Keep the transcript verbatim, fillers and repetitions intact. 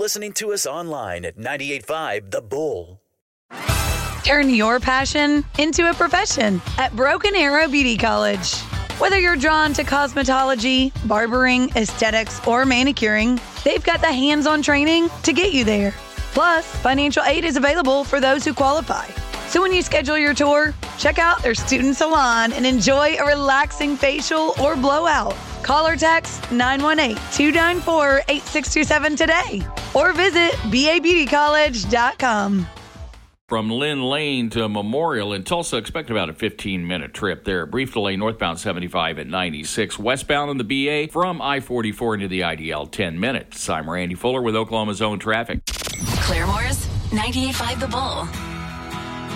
listening to us online at ninety-eight point five The Bull. Turn your passion into a profession at Broken Arrow Beauty College. Whether you're drawn to cosmetology, barbering, aesthetics, or manicuring, they've got the hands-on training to get you there. Plus, financial aid is available for those who qualify. So when you schedule your tour, check out their student salon and enjoy a relaxing facial or blowout. Call or text nine one eight, two nine four, eight six two seven today or visit b a beauty college dot com. From Lynn Lane to Memorial in Tulsa, expect about a fifteen-minute trip there. Brief delay northbound seventy-five at ninety-six. Westbound in the B A from I forty-four into the I D L, ten minutes. I'm Randy Fuller with Oklahoma's own traffic. Claremore's ninety-eight point five The Bull.